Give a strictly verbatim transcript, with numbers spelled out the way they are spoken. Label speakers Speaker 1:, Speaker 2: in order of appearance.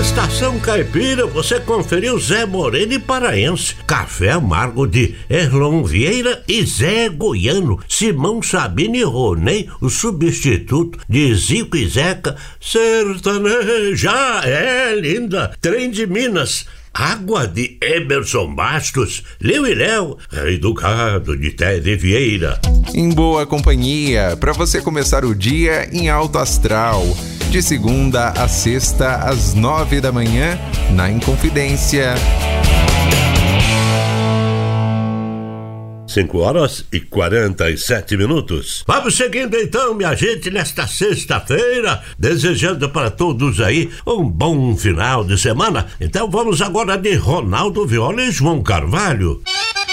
Speaker 1: Estação Caipira, você conferiu Zé Moreno e Paraense, Café Amargo de Erlon Vieira e Zé Goiano, Simão Sabino e Ronei, o substituto de Zico e Zeca, Sertaneja, é linda, Trem de Minas, Água de Emerson Bastos, Léo e Léo, Rei do Gado de Tede Vieira.
Speaker 2: Em boa companhia, para você começar o dia em alto astral. De segunda a sexta, às nove da manhã, na Inconfidência.
Speaker 1: Cinco horas e quarenta e sete minutos. Vamos seguindo então, minha gente, nesta sexta-feira, desejando para todos aí um bom final de semana. Então vamos agora de Ronaldo Viola e João Carvalho.